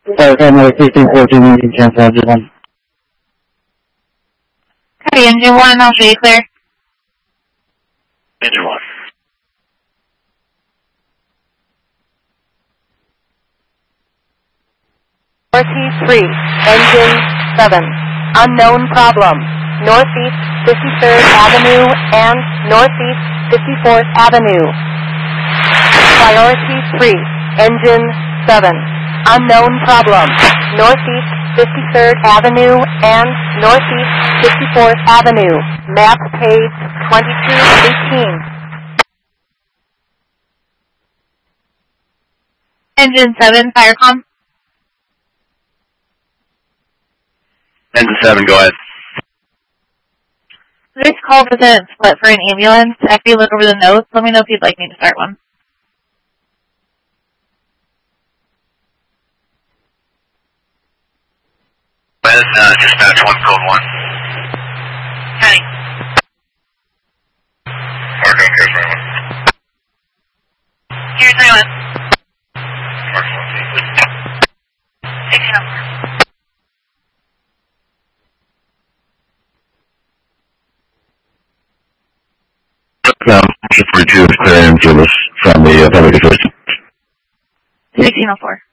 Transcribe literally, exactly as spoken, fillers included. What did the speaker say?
Fire Family fifteen fourteen, engine cancel, engine one. Okay, engine one, I'll show you clear. Engine one. Northeast three, engine seven, unknown problem, northeast fifty-third Avenue and northeast fifty-fourth Avenue. Priority three, engine seven, unknown problem, northeast fifty-third Avenue and northeast fifty-fourth Avenue. Map page twenty-two eighteen. Engine seven, Firecom. Engine seven, go ahead. This call wasn't split for an ambulance. After you look over the notes, let me know if you'd like me to start one. Well, uh, dispatch one, code one. County. Mark, okay, sorry, one. Here's my one. Mark, one, eighteen oh four. Um, forty-two is clear and service from the uh, public affairs. eighteen oh four.